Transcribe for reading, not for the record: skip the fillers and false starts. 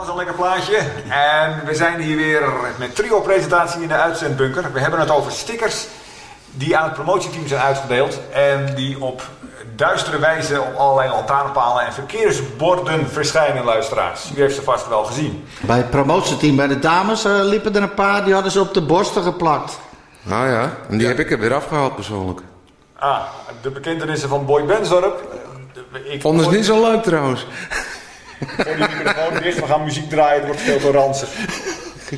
was een lekker plaatje. En we zijn hier weer met trio-presentatie in de uitzendbunker. We hebben het over stickers die aan het promotieteam zijn uitgedeeld. En die op duistere wijze op allerlei lantaarnpalen en verkeersborden verschijnen, luisteraars. U heeft ze vast wel gezien. Bij het promotieteam bij de dames liepen er een paar, die hadden ze op de borsten geplakt. Nou ja, en die heb ik er weer afgehaald persoonlijk. De bekentenissen van Boy Bensdorp. Vonden ze niet zo leuk trouwens. Gooi die microfoon dicht, we gaan muziek draaien, het wordt veel te ranzig.